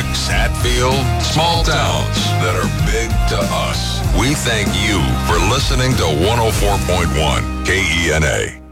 Essex, Hatfield, small towns that are big to us. We thank you for listening to 104.1 KENA.